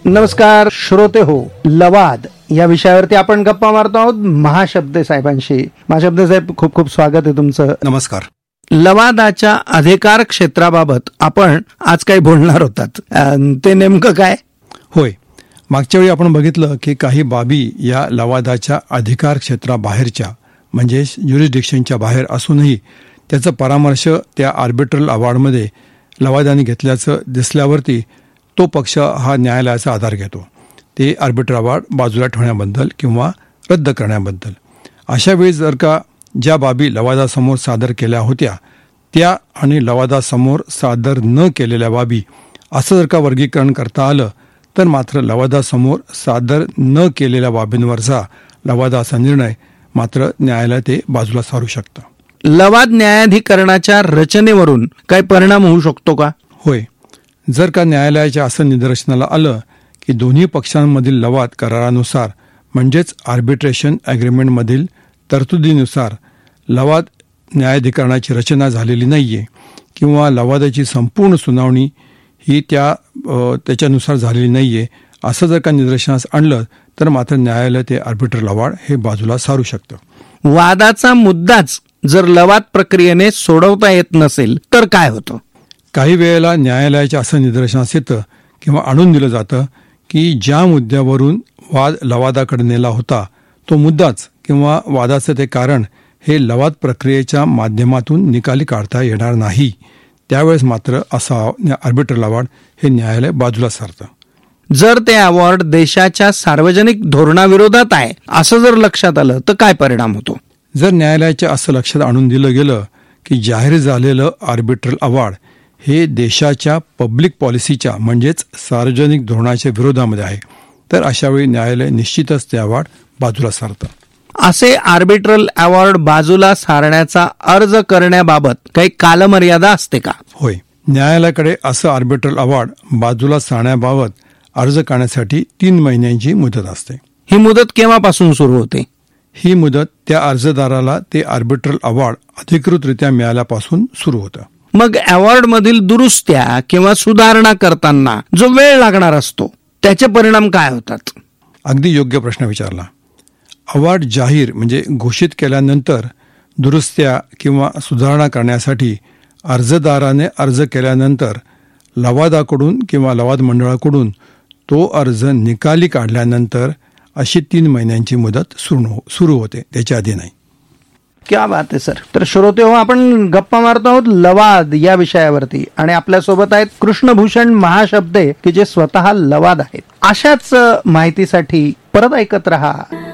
नमस्कार श्रोते हो, लवाद या विषयावरती आपण गप्पा मारतो आहोत महाशब्दे साहेबांशी. महाशब्दे साहेब, खूप खूप स्वागत आहे तुमचं. नमस्कार. लवादाच्या अधिकार क्षेत्राबाबत आपण आज काही बोलणार होतात, ते नेमकं काय? होय, मागच्या वेळी आपण बघितलं की काही बाबी या लवादाच्या अधिकार क्षेत्राबाहेरच्या म्हणजे ज्युरिस्डिक्शनच्या बाहेर असूनही त्याचा परामर्श त्या आर्बिट्रल अवॉर्डमध्ये लवादाने घेतल्याचं दिसल्यावरती तो पक्ष हा न्यायालयाचा आधार घेतो, ते आर्बिट्रल अवॉर्ड बाजूला ठेवण्याबद्दल किंवा रद्द करण्याबद्दल. अशा वेळी जर का ज्या बाबी लवादासमोर सादर केल्या होत्या त्या आणि लवादासमोर सादर न केलेल्या बाबी असं जर का वर्गीकरण करता आलं तर मात्र लवादासमोर सादर न केलेल्या बाबींवरचा लवादाचा निर्णय मात्र न्यायालय ते बाजूला सारू शकतं. लवाद न्यायाधिकरणाच्या रचनेवरून काही परिणाम होऊ शकतो का? होय, जर का न्यायालयाच्या असं निदर्शनाला आलं की दोन्ही पक्षांमधील लवाद करारानुसार म्हणजेच आर्बिट्रेशन ॲग्रीमेंटमधील तरतुदीनुसार लवाद न्यायाधिकरणाची रचना झालेली नाहीये किंवा लवादाची संपूर्ण सुनावणी ही त्याच्यानुसार झालेली नाहीये, असं जर का निदर्शनास आणलं तर मात्र न्यायालय ते आर्बिट्रल अवॉर्ड हे बाजूला सारू शकतं. वादाचा मुद्दाच जर लवाद प्रक्रियेने सोडवता येत नसेल तर काय होतं? काही वेळेला न्यायालयाच्या असं निदर्शनास येतं किंवा आणून दिलं जातं की ज्या मुद्द्यावरून वाद लवादाकडे नेला होता तो मुद्दाच किंवा वादाचं ते कारण हे लवाद प्रक्रियेच्या माध्यमातून निकाली काढता येणार नाही, त्यावेळेस मात्र असा आर्बिट्रल अवॉर्ड हे न्यायालय बाजूला सारतं. जर ते अवॉर्ड देशाच्या सार्वजनिक धोरणाविरोधात आहे असं जर लक्षात आलं तर काय परिणाम होतो? जर न्यायालयाच्या असं लक्षात आणून दिलं गेलं की जाहीर झालेलं आर्बिट्रल अवॉर्ड हे देशाच्या पब्लिक पॉलिसीच्या म्हणजेच सार्वजनिक धोरणाच्या विरोधामध्ये आहे तर अशावेळी न्यायालय निश्चितच ते अवॉर्ड बाजूला सारतं. असे आर्बिट्रल अवॉर्ड बाजूला सारण्याचा अर्ज करण्याबाबत काही कालमर्यादा असते का? होय, न्यायालयाकडे असं आर्बिट्रल अवॉर्ड बाजूला सारण्याबाबत अर्ज करण्यासाठी 3 महिन्यांची मुदत असते. ही मुदत केव्हापासून सुरू होते? ही मुदत त्या अर्जदाराला ते आर्बिट्रल अवॉर्ड अधिकृतरित्या मिळाल्यापासून सुरू होतं. मग अवॉर्ड मधील दुरुस्त्या किंवा सुधारणा करताना जो वेळ लागणार असतो त्याचे परिणाम काय होतात? अगदी योग्य प्रश्न विचारला. अवॉर्ड जाहीर म्हणजे घोषित केल्यानंतर दुरुस्त्या किंवा सुधारणा करण्यासाठी अर्जदाराने अर्ज केल्यानंतर लवादाकडून किंवा लवाद मंडळाकडून तो अर्ज निकाली काढल्यानंतर अशी 3 महिन्यांची मुदत सुरू होते, त्याच्या आधी नाही. क्या बात आहे सर. तर श्रोते हो, आपण गप्पा मारतो आहोत लवाद या विषयावरती आणि आपल्यासोबत आहेत कृष्णभूषण महाशब्दे की जे स्वतः लवाद आहेत. अशाच माहितीसाठी परत ऐकत रहा